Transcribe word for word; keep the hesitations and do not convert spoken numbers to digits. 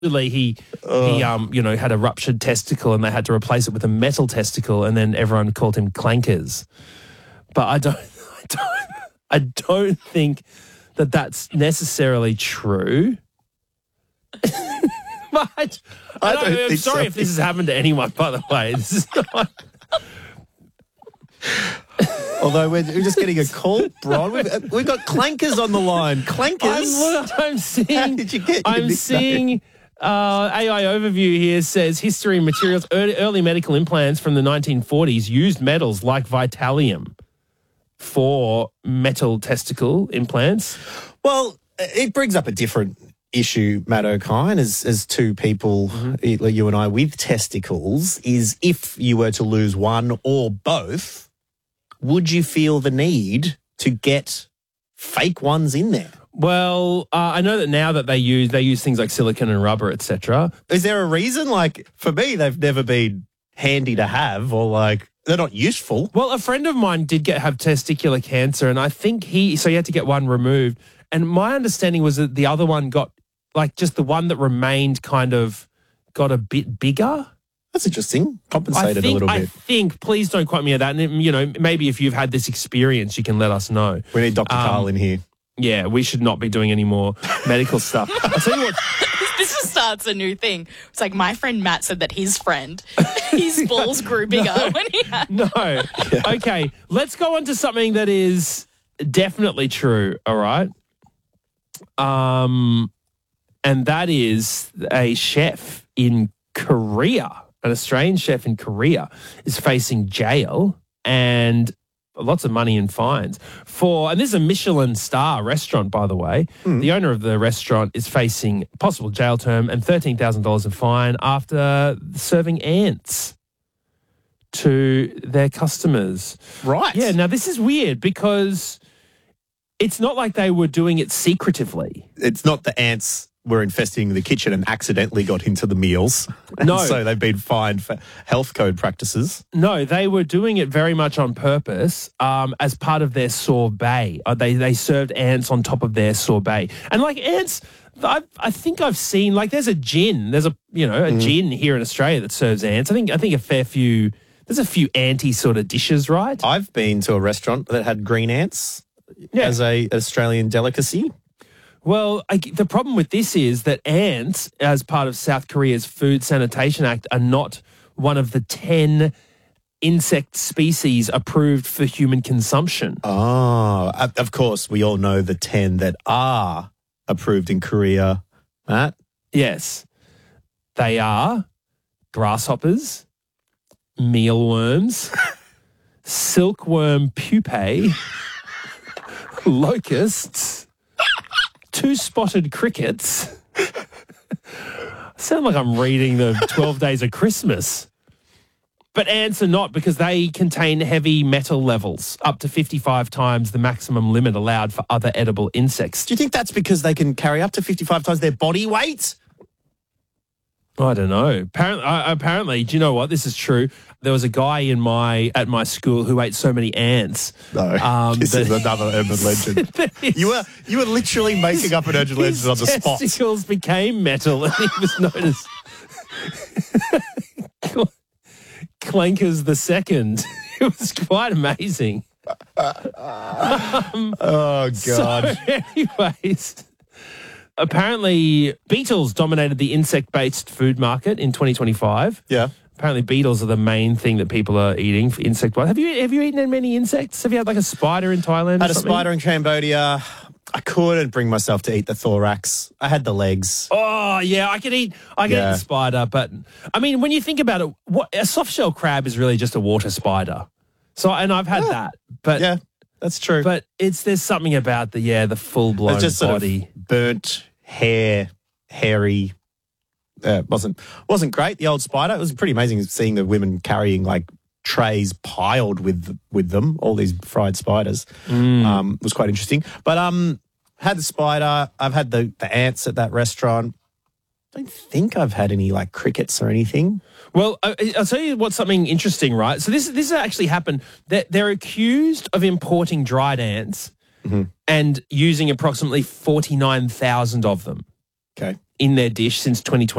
Supposedly he, he um, you know, had a ruptured testicle and they had to replace it with a metal testicle, and then everyone called him Clankers. But I don't, I don't, I don't think that that's necessarily true. but I, I don't, I don't I'm think sorry so. if this has happened to anyone, by the way. This is not... Although we're, we're just getting a call, Bron. We've, we've got Clankers on the line. Clankers. I'm, I'm seeing. How did you get your I'm nickname? seeing. Uh, A I overview here says history and materials. Early, early medical implants from the nineteen forties used metals like Vitalium for metal testicle implants. Well, it brings up a different issue, Matt O'Kine, as, as two people, mm-hmm. you and I, with testicles, is if you were to lose one or both, would you feel the need to get fake ones in there? Well, uh, I know that now that they use they use things like silicone and rubber, et cetera. Is there a reason? Like, for me, they've never been handy to have, or like they're not useful. Well, a friend of mine did get have testicular cancer, and I think he so he had to get one removed. And my understanding was that the other one got like just the one that remained kind of got a bit bigger. That's interesting. Compensated I think, a little I bit. think, please don't quote me on that. And, you know, maybe if you've had this experience, you can let us know. We need Doctor Um, Carl in here. Yeah, we should not be doing any more medical stuff. I'll tell you what. This just starts a new thing. It's like my friend Matt said that his friend, his balls grew bigger no, when he had... No. Yeah. Okay, let's go on to something that is definitely true, all right? Um, and that is a chef in Korea. An Australian chef in Korea is facing jail and lots of money in fines for, and this is a Michelin star restaurant, by the way. Mm. The owner of the restaurant is facing possible jail term and thirteen thousand dollars in fine after serving ants to their customers. Right. Yeah, now this is weird because it's not like they were doing it secretively. It's not the ants were infesting the kitchen and accidentally got into the meals. No. And so they've been fined for health code practices. No, they were doing it very much on purpose um, as part of their sorbet. Uh, they they served ants on top of their sorbet. And like ants, I, I think I've seen, like there's a gin. There's a, you know, a mm. gin here in Australia that serves ants. I think I think a fair few, there's a few anti sort of dishes, right? I've been to a restaurant that had green ants yeah. as a Australian delicacy. Well, I, the problem with this is that ants, as part of South Korea's Food Sanitation Act, are not one of the ten insect species approved for human consumption. Oh, of course, we all know the ten that are approved in Korea, Matt. Yes. They are grasshoppers, mealworms, silkworm pupae, locusts, two-spotted crickets. I sound like I'm reading the twelve Days of Christmas. But ants are not, because they contain heavy metal levels, up to fifty-five times the maximum limit allowed for other edible insects. Do you think that's because they can carry up to fifty-five times their body weight? I don't know. Apparently, uh, apparently, do you know what? This is true. There was a guy in my at my school who ate so many ants. No, um, this is another urban legend. you were you were literally making up an urban legend on the spot. His testicles became metal, and he was known as Clankers the Second. It was quite amazing. um, oh God! So, anyways. Apparently, beetles dominated the insect-based food market in twenty twenty-five. Yeah. Apparently, beetles are the main thing that people are eating for insect-wise. Have you have you eaten many insects? Have you had like a spider in Thailand? I had or a something? spider in Cambodia. I couldn't bring myself to eat the thorax. I had the legs. Oh yeah, I could eat. I could Yeah. eat the spider, but I mean, when you think about it, what a soft-shell crab is really just a water spider. So, and I've had Yeah. that, but Yeah, that's true. but it's there's something about the yeah the full-blown It's just sort body. of burnt hair, hairy. Uh, wasn't wasn't great. The old spider. It was pretty amazing seeing the women carrying like trays piled with with them. All these fried spiders. Mm. Um, was quite interesting. But um, had the spider. I've had the the ants at that restaurant. I don't think I've had any like crickets or anything. Well, I- I'll tell you what's something interesting, right? So this this actually happened. They're, they're accused of importing dried ants Mm-hmm. and using approximately forty-nine thousand of them. Okay. in their dish since twenty twenty.